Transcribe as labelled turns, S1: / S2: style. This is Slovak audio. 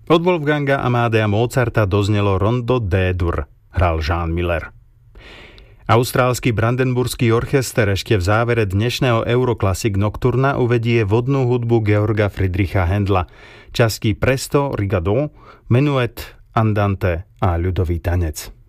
S1: Od Wolfganga Amadea Mozarta doznelo Rondo D-dur, hral Jean Miller. Austrálsky Brandenburský orchester ešte v závere dnešného Euroclassic Nocturna uvedie vodnú hudbu Georga Friedricha Händla, časti Presto, Rigaudon, Menuet, Andante a ľudový tanec.